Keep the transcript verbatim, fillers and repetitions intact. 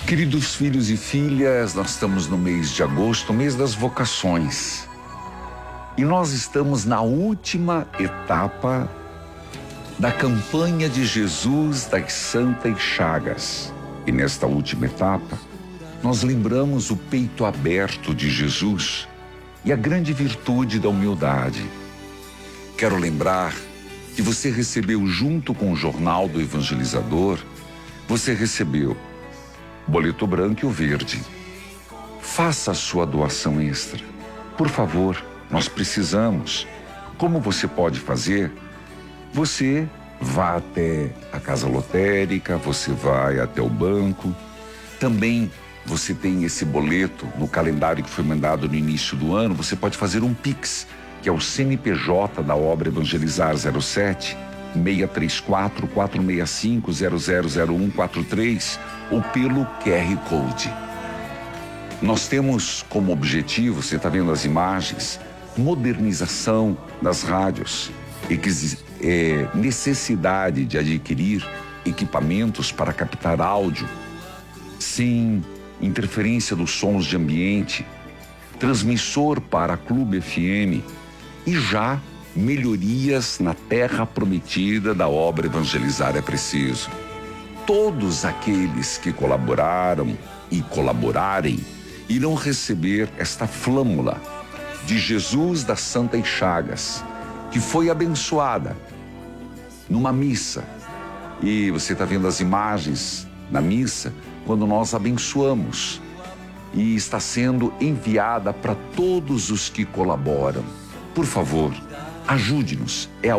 Queridos filhos e filhas, nós estamos no mês de agosto, mês das vocações. E nós estamos na última etapa da campanha de Jesus das Santas Chagas. E nesta última etapa, nós lembramos o peito aberto de Jesus e a grande virtude da humildade. Quero lembrar que você recebeu, junto com o Jornal do Evangelizador, você recebeu o boleto branco e o verde. Faça a sua doação extra. Por favor, nós precisamos. Como você pode fazer? Você vá até a casa lotérica, você vai até o banco. Também você tem esse boleto no calendário que foi mandado no início do ano. Você pode fazer um Pix, que é o C N P J da obra Evangelizar zero sete, seis três quatro, quatro seis cinco, zero zero zero um quatro três, ou pelo Q R Code. Nós temos como objetivo, você está vendo as imagens, modernização das rádios e que é, necessidade de adquirir equipamentos para captar áudio sem interferência dos sons de ambiente, transmissor para Clube F M e já melhorias na terra prometida da obra Evangelizar é Preciso. Todos aqueles que colaboraram e colaborarem irão receber esta flâmula de Jesus das Santas Chagas, que foi abençoada numa missa. E você está vendo as imagens na missa, quando nós abençoamos. E está sendo enviada para todos os que colaboram. Por favor, ajude-nos. É a